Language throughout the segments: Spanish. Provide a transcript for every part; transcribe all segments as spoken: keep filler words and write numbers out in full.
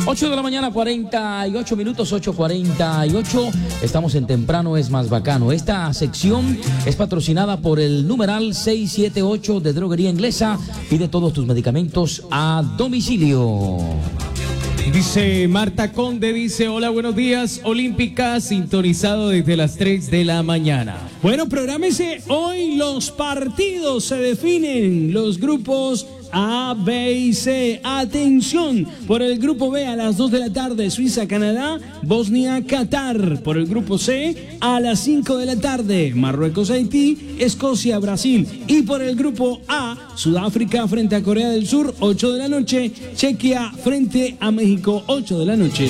ocho de la mañana, cuarenta y ocho minutos, ocho cuarenta y ocho. Estamos en Temprano es más bacano. Esta sección es patrocinada por el numeral seiscientos setenta y ocho de Droguería Inglesa. Pide todos tus medicamentos a domicilio. Dice Marta Conde, dice, hola, buenos días, Olímpica, sintonizado desde las tres de la mañana. Bueno, prográmese, hoy los partidos se definen, los grupos A, B y C. Atención, por el grupo B a las dos de la tarde, Suiza, Canadá, Bosnia, Qatar. Por el grupo C a las cinco de la tarde, Marruecos, Haití, Escocia, Brasil. Y por el grupo A, Sudáfrica frente a Corea del Sur, ocho de la noche, Chequia frente a México, ocho de la noche.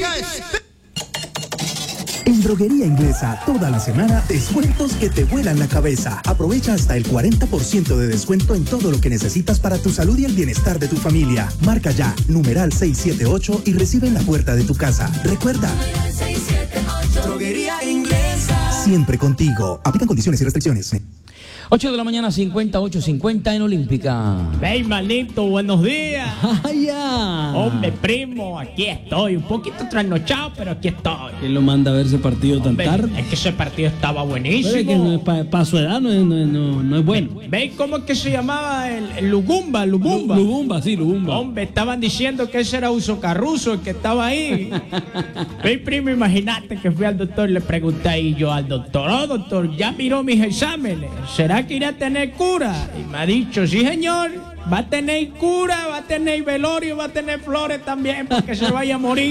En Droguería Inglesa, toda la semana, descuentos que te vuelan la cabeza. Aprovecha hasta el cuarenta por ciento de descuento en todo lo que necesitas para tu salud y el bienestar de tu familia. Marca ya, numeral seiscientos setenta y ocho y recibe en la puerta de tu casa. Recuerda, Droguería Inglesa. Siempre contigo. Aplican condiciones y restricciones. ocho de la mañana, cincuenta, ocho cincuenta en Olímpica. Hey, manito, buenos días. ¡Ay, Hombre, primo, aquí estoy. Un poquito trasnochado, pero aquí estoy. ¿Quién lo manda a ver ese partido tan Hombre, tarde? es que ese partido estaba buenísimo. Pero es que no es para pa su edad, no es, no, es, no, no es bueno. ¿Veis cómo es que se llamaba el, el Lugumba? Lugumba. Lugumba, sí, Lugumba. Hombre, estaban diciendo que ese era Uso Carruso el que estaba ahí. Veis, primo, imagínate que fui al doctor y le pregunté ahí yo al doctor, oh, doctor, ya miró mis exámenes. ¿Será que irá a tener cura? Y me ha dicho, sí, señor, va a tener cura, va a tener velorio, va a tener flores también para que se vaya a morir.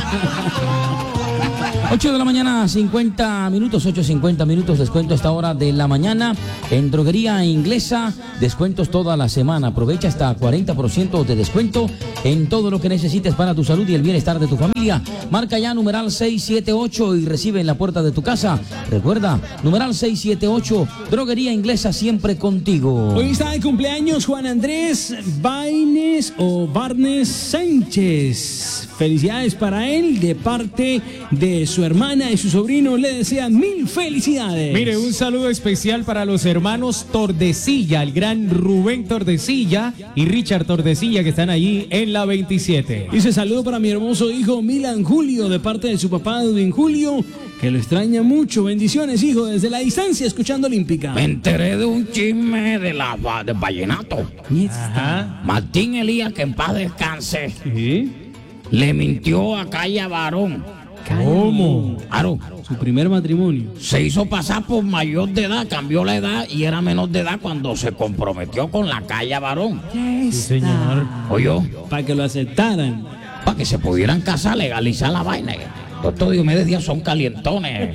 ocho de la mañana, cincuenta minutos, ocho cincuenta minutos, descuento a esta hora de la mañana en Droguería Inglesa, descuentos toda la semana, aprovecha hasta cuarenta por ciento de descuento en todo lo que necesites para tu salud y el bienestar de tu familia. Marca ya numeral seiscientos setenta y ocho y recibe en la puerta de tu casa. Recuerda, numeral seiscientos setenta y ocho, Droguería Inglesa, siempre contigo. Hoy está de cumpleaños Juan Andrés Baines o Barnes Sánchez. Felicidades para él de parte de su hermana y su sobrino. Le desean mil felicidades. Mire, un saludo especial para los hermanos Tordesilla, el gran Rubén Tordesilla y Richard Tordesilla, que están allí en la veintisiete. Dice saludo para mi hermoso hijo Milan Julio de parte de su papá Edwin Julio, que lo extraña mucho. Bendiciones, hijo, desde la distancia escuchando Olímpica. Me enteré de un chisme de la de vallenato. Ajá. Martín Elías, que en paz descanse, ¿Sí? le mintió a Calla Barón. ¿Cómo? Claro, Su primer matrimonio. se hizo pasar por mayor de edad, cambió la edad y era menor de edad cuando se comprometió con la Calla Barón. Sí, señor. Oyó, Para que lo aceptaran. para que se pudieran casar, legalizar la vaina. Todos estos Diomedes Díaz son calientones.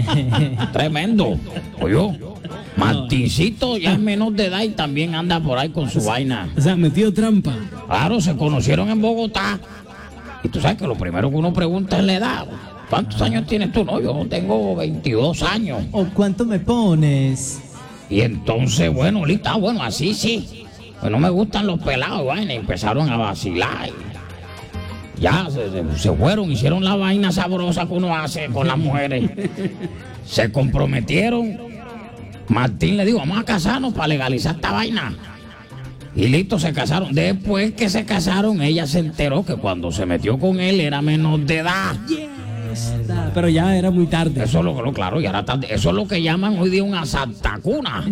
Tremendo. Oyó, Martincito ya es menor de edad y también anda por ahí con su vaina. O sea, metió trampa. Claro, se conocieron en Bogotá. Y tú sabes que lo primero que uno pregunta es la edad. ¿Cuántos años tienes tú? No, yo tengo veintidós años. ¿O cuánto me pones? Y entonces, bueno, ahorita, bueno, así sí. Pues no me gustan los pelados, vaina. Y empezaron a vacilar. Y ya se, se- se fueron, hicieron la vaina sabrosa que uno hace con las mujeres. Se comprometieron. Martín le dijo, vamos a casarnos para legalizar esta vaina. Y listo, se casaron. Después que se casaron, ella se enteró que cuando se metió con él era menor de edad. Pero ya era muy tarde. Eso es lo que, lo- claro, y ahora tarde. Eso es lo que llaman hoy día una santacuna.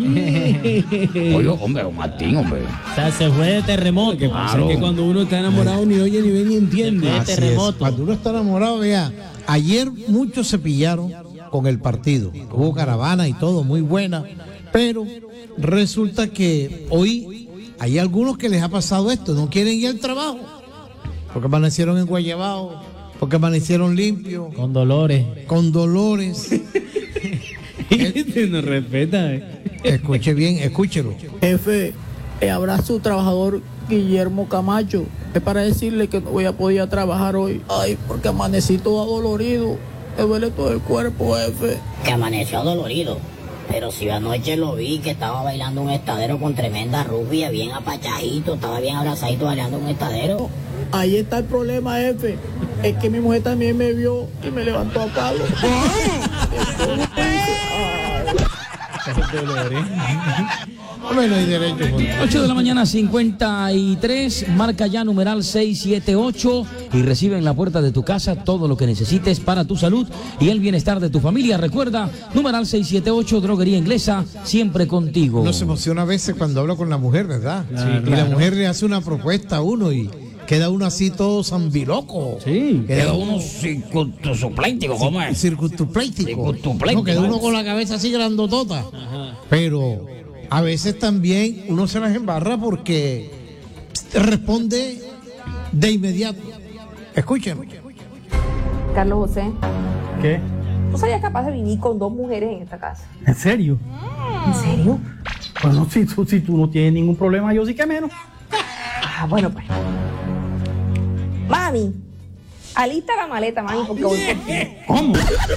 Oye, hombre, don Martín, hombre. O sea, se fue de terremoto. Que pasa Claro. es que cuando uno está enamorado ni oye, ni ve, ni entiende. De Así es. terremoto. Cuando uno está enamorado, vea, ayer muchos se pillaron con el partido. Hubo caravana y todo, muy buena. Pero resulta que hoy hay algunos que les ha pasado esto, no quieren ir al trabajo. Porque amanecieron en Guayabao, porque amanecieron limpios, Con dolores. con dolores. No respeta. eh. Escuche bien, escúchelo. Jefe, eh, habrá su trabajador Guillermo Camacho. Es para decirle que no voy a poder trabajar hoy. Ay, porque amanecí todo adolorido. Me duele todo el cuerpo, jefe. Que amaneció dolorido. Pero si anoche lo vi que estaba bailando un estadero con tremenda rubia, bien apachadito, estaba bien abrazadito bailando un estadero. Ahí está el problema, jefe. Es que mi mujer también me vio y me levantó a palo. Hombre, no hay derecho. ocho de la mañana, cincuenta y tres, marca ya numeral seis siete ocho y recibe en la puerta de tu casa todo lo que necesites para tu salud y el bienestar de tu familia. Recuerda, numeral seis siete ocho, Droguería Inglesa, siempre contigo. Uno se emociona a veces cuando habla con la mujer, ¿verdad? Sí, y claro. la mujer le hace una propuesta a uno y queda uno así todo zambiloco. Sí. Queda uno circunstupléntico, ¿cómo es? Circunstuplético. Circunstuplético. No, queda uno con la cabeza así grandotota. Ajá. Pero a veces también uno se las embarra porque responde de inmediato. Escuchen. Carlos José, ¿Qué? ¿tú serías capaz de vivir con dos mujeres en esta casa? ¿En serio? ¿En serio? Bueno, si tú, si tú no tienes ningún problema, yo sí que menos. Ah, bueno, pues. Mami, alista la maleta, mami, porque voy por ti. ¿Cómo?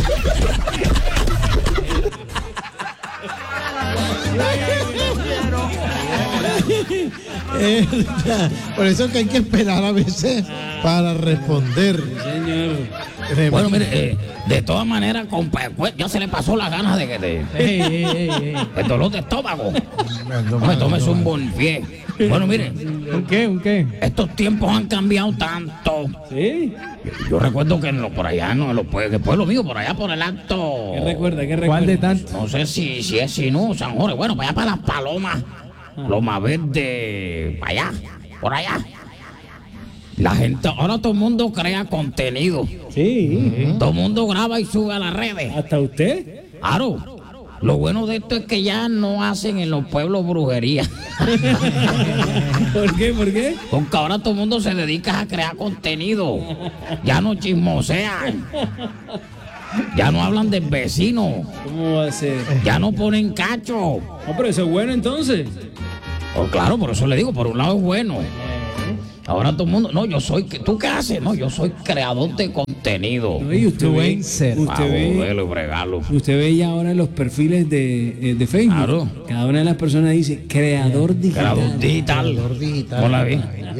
Eh, por eso que hay que esperar a veces para responder. Señor. Bueno, mire, eh, de todas maneras, compa, pues, ya se le pasó la ganas de que de, Ey, ey, ey, ey. el dolor de estómago. No, Me tomes un bonfié. Bueno, mire, ¿Un qué? ¿Un qué? estos tiempos han cambiado tanto. ¿Sí? Yo recuerdo que en lo, por allá, no, en los pueblos, que pueblo mío, por allá por el alto. ¿Qué recuerda? ¿Qué recuerda? ¿Cuál de tantos? No sé si, si es Sinú, San Jorge, bueno, para allá para las Palomas, Loma Verde, para allá, por allá. La gente, ahora todo el mundo crea contenido. Sí. Todo el mundo graba y sube a las redes. ¿Hasta usted? Claro. Lo bueno de esto es que ya no hacen en los pueblos brujería. ¿Por qué? ¿Por qué? Porque ahora todo el mundo se dedica a crear contenido. Ya no chismosean. Ya no hablan del vecino. ¿Cómo va a ser? Ya no ponen cacho. No, pero eso es bueno entonces. Oh, claro, por eso le digo, por un lado es bueno. Ahora todo el mundo, no, yo soy, ¿tú qué haces? No, yo soy creador de contenido. No, y usted ve, Influencer. usted Para ve, joderlo y fregarlo. usted ve ya ahora los perfiles de, eh, de Facebook. Claro. Cada una de las personas dice creador digital. Creador digital. Creador digital. ¿Cómo la vi?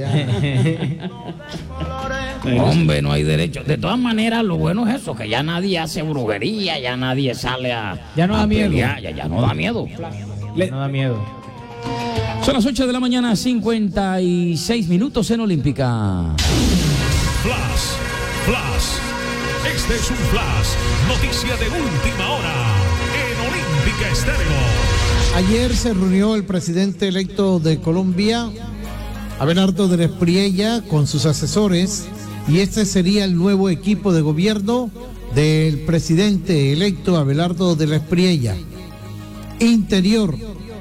Hombre, no hay derecho. De todas maneras, lo bueno es eso, que ya nadie hace brujería, ya nadie sale a... Ya no a da miedo. pelear, Ya, ya no da miedo. Le- No da miedo. Son las ocho de la mañana, cincuenta y seis minutos en Olímpica. Flash, Flash. Este es un Flash. Noticia de última hora en Olímpica Estéreo. Ayer se reunió el presidente electo de Colombia, Abelardo de la Espriella, con sus asesores, y este sería el nuevo equipo de gobierno del presidente electo Abelardo de la Espriella. Interior,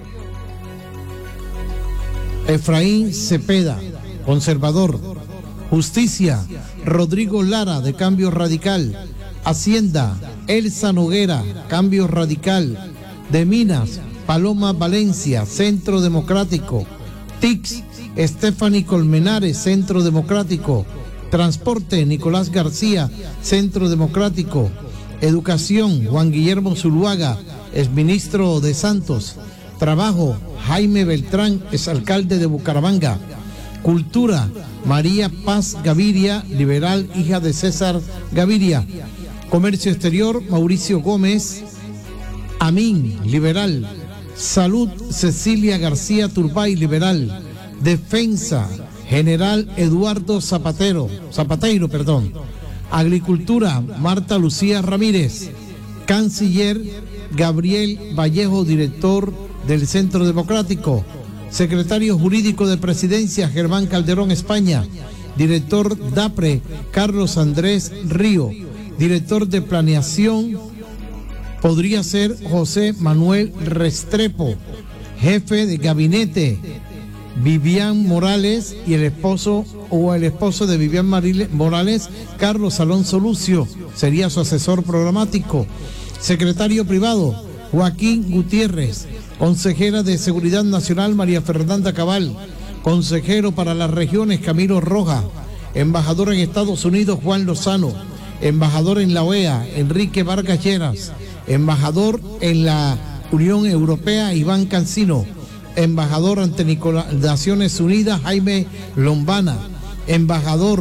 Efraín Cepeda, conservador. Justicia, Rodrigo Lara, de Cambio Radical. Hacienda, Elsa Noguera, Cambio Radical. De Minas, Paloma Valencia, Centro Democrático. T I C S, Stephanie Colmenares, Centro Democrático. Transporte, Nicolás García, Centro Democrático. Educación, Juan Guillermo Zuluaga, exministro de Santos. Trabajo, Jaime Beltrán, exalcalde de Bucaramanga. Cultura, María Paz Gaviria, liberal, hija de César Gaviria. Comercio exterior, Mauricio Gómez, Amín, liberal. Salud, Cecilia García Turbay, liberal. Defensa, General Eduardo Zapatero, Zapateiro, perdón. Agricultura, Marta Lucía Ramírez. Canciller, Gabriel Vallejo, director del Centro Democrático. Secretario Jurídico de Presidencia, Germán Calderón, España. Director DAPRE, Carlos Andrés Río. Director de Planeación, podría ser José Manuel Restrepo. Jefe de Gabinete, Vivian Morales, y el esposo o el esposo de Vivian Morales, Carlos Alonso Lucio, sería su asesor programático. Secretario privado, Joaquín Gutiérrez. Consejera de Seguridad Nacional, María Fernanda Cabal. Consejero para las regiones, Camilo Roja. Embajador en Estados Unidos, Juan Lozano. Embajador en la O E A, Enrique Vargas Lleras. Embajador en la Unión Europea, Iván Cancino. Embajador ante Nicola, Naciones Unidas, Jaime Lombana. Embajador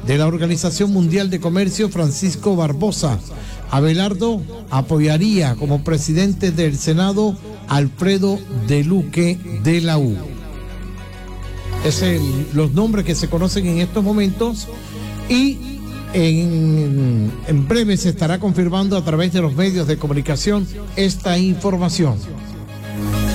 de la Organización Mundial de Comercio, Francisco Barbosa. Abelardo apoyaría como presidente del Senado Alfredo de Luque de la U. Es el, los nombres que se conocen en estos momentos, y en, en breve se estará confirmando a través de los medios de comunicación esta información.